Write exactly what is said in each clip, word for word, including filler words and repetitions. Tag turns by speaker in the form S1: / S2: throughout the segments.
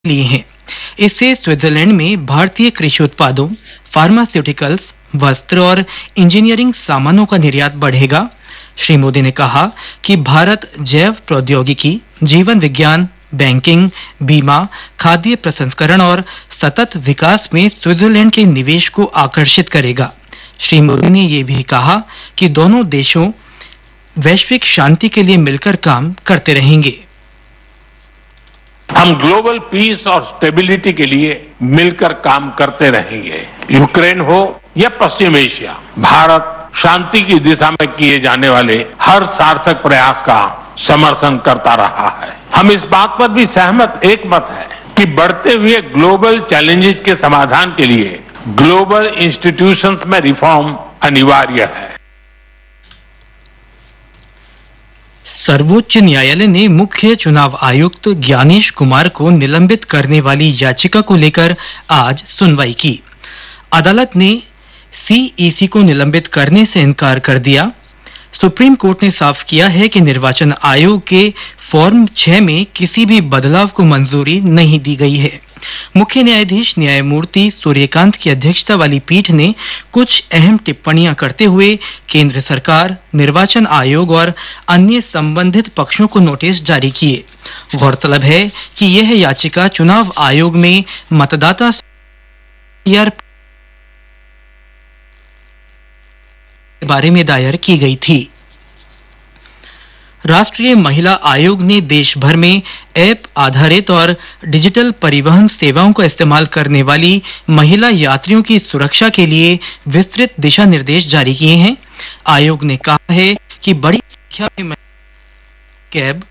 S1: लिए हैं। इससे स्विट्जरलैंड में भारतीय कृषि उत्पादों, फार्मास्यूटिकल्स, वस्त्र और इंजीनियरिंग सामानों का निर्यात बढ़ेगा। श्री मोदी ने कहा कि भारत जैव प्रौद्योगिकी, जीवन विज्ञान, बैंकिंग, बीमा, खाद्य प्रसंस्करण और सतत विकास में स्विट्जरलैंड के निवेश को आकर्षित करेगा। श्री मोदी ने यह भी कहा कि दोनों देशों वैश्विक शांति के लिए मिलकर काम करते रहेंगे।
S2: हम ग्लोबल पीस और स्टेबिलिटी के लिए मिलकर काम करते रहेंगे। यूक्रेन हो या पश्चिम एशिया, भारत शांति की दिशा में किए जाने वाले हर सार्थक प्रयास का समर्थन करता रहा है। हम इस बात पर भी सहमत एक मत है कि बढ़ते हुए ग्लोबल चैलेंजेस के समाधान के लिए ग्लोबल इंस्टीट्यूशंस में रिफॉर्म अनिवार्य है।
S1: सर्वोच्च न्यायालय ने मुख्य चुनाव आयुक्त ज्ञानेश कुमार को निलंबित करने वाली याचिका को लेकर आज सुनवाई की। अदालत ने सीईसी को निलंबित करने से इनकार कर दिया। सुप्रीम कोर्ट ने साफ किया है कि निर्वाचन आयोग के फॉर्म छह में किसी भी बदलाव को मंजूरी नहीं दी गई है। मुख्य न्यायाधीश न्यायमूर्ति सूर्यकांत की अध्यक्षता वाली पीठ ने कुछ अहम टिप्पणियां करते हुए केंद्र सरकार, निर्वाचन आयोग और अन्य संबंधित पक्षों को नोटिस जारी किए। गौरतलब है कि यह याचिका चुनाव आयोग में मतदाता के बारे में दायर की गई थी। राष्ट्रीय महिला आयोग ने देश भर में ऐप आधारित और डिजिटल परिवहन सेवाओं का इस्तेमाल करने वाली महिला यात्रियों की सुरक्षा के लिए विस्तृत दिशा निर्देश जारी किए हैं। आयोग ने कहा है कि बड़ी संख्या में कैब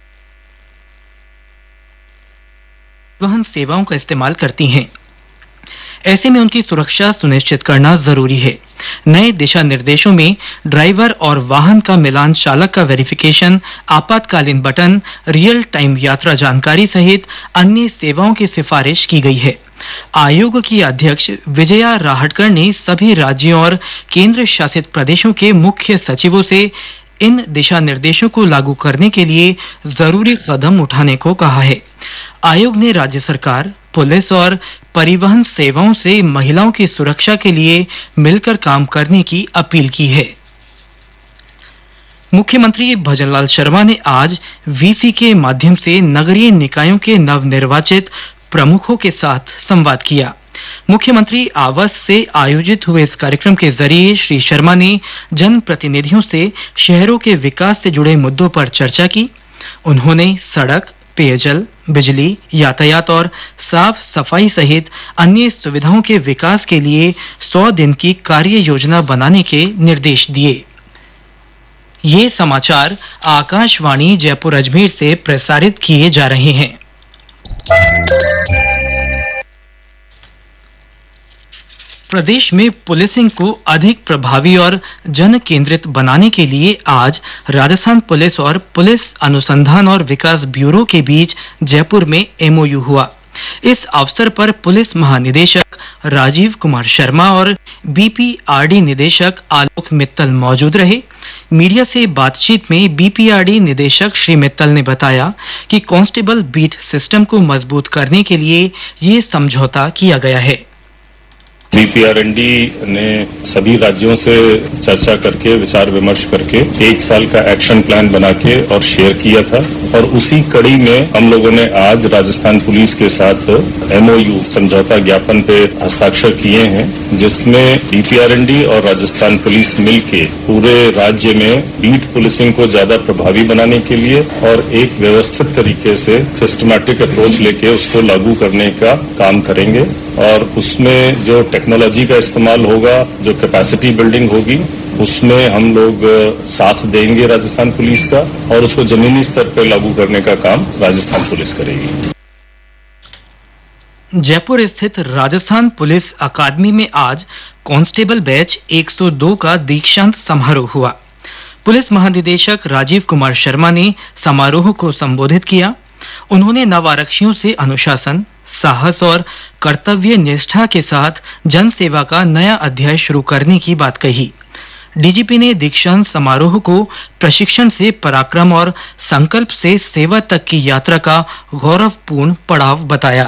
S1: परिवहन सेवाओं का इस्तेमाल करती हैं। ऐसे में उनकी सुरक्षा सुनिश्चित करना जरूरी है। नए दिशा निर्देशों में ड्राइवर और वाहन का मिलान, चालक का वेरिफिकेशन, आपातकालीन बटन, रियल टाइम यात्रा जानकारी सहित अन्य सेवाओं की सिफारिश की गई है। आयोग की अध्यक्ष विजया राहटकर ने सभी राज्यों और केंद्र शासित प्रदेशों के मुख्य सचिवों से इन दिशा निर्देशों को लागू करने के लिए जरूरी कदम उठाने को कहा है। आयोग ने राज्य सरकार, पुलिस और परिवहन सेवाओं से महिलाओं की सुरक्षा के लिए मिलकर काम करने की अपील की है। मुख्यमंत्री भजनलाल शर्मा ने आज वीसी के माध्यम से नगरीय निकायों के नवनिर्वाचित प्रमुखों के साथ संवाद किया। मुख्यमंत्री आवास से आयोजित हुए इस कार्यक्रम के जरिए श्री शर्मा ने जनप्रतिनिधियों से शहरों के विकास से जुड़े मुद्दों पर चर्चा की। उन्होंने सड़क, पेयजल, बिजली, यातायात और साफ सफाई सहित अन्य सुविधाओं के विकास के लिए सौ दिन की कार्य योजना बनाने के निर्देश दिए। ये समाचार आकाशवाणी जयपुर अजमेर से प्रसारित किए जा रहे हैं। प्रदेश में पुलिसिंग को अधिक प्रभावी और जन केंद्रित बनाने के लिए आज राजस्थान पुलिस और पुलिस अनुसंधान और विकास ब्यूरो के बीच जयपुर में एमओयू हुआ। इस अवसर पर पुलिस महानिदेशक राजीव कुमार शर्मा और बीपीआरडी निदेशक आलोक मित्तल मौजूद रहे। मीडिया से बातचीत में बीपीआरडी निदेशक श्री मित्तल ने बताया कि कांस्टेबल बीट सिस्टम को मजबूत करने के लिए ये समझौता किया गया है।
S3: बीपीआरडी ने सभी राज्यों से चर्चा करके, विचार विमर्श करके एक साल का एक्शन प्लान बना के और शेयर किया था और उसी कड़ी में हम लोगों ने आज राजस्थान पुलिस के साथ एमओयू समझौता ज्ञापन पे हस्ताक्षर किए हैं, जिसमें बीपीआरडी और राजस्थान पुलिस मिलके पूरे राज्य में बीट पुलिसिंग को ज्यादा प्रभावी बनाने के लिए और एक व्यवस्थित तरीके से सिस्टमैटिक अप्रोच लेके उसको लागू करने का काम करेंगे। और उसमें जो टेक्नोलॉजी का इस्तेमाल होगा, जो कैपेसिटी बिल्डिंग होगी, उसमें हम लोग साथ देंगे राजस्थान पुलिस का और उसको जमीनी स्तर पर लागू करने का काम राजस्थान पुलिस करेगी।
S1: जयपुर स्थित राजस्थान पुलिस अकादमी में आज कांस्टेबल बैच एक सौ दो का दीक्षांत समारोह हुआ। पुलिस महानिदेशक राजीव कुमार शर्मा ने समारोह को संबोधित किया। उन्होंने नव आरक्षियों से अनुशासन, साहस और कर्तव्य निष्ठा के साथ जन सेवा का नया अध्याय शुरू करने की बात कही। डीजीपी ने दीक्षांत समारोह को प्रशिक्षण से पराक्रम और संकल्प से सेवा तक की यात्रा का गौरवपूर्ण पड़ाव बताया।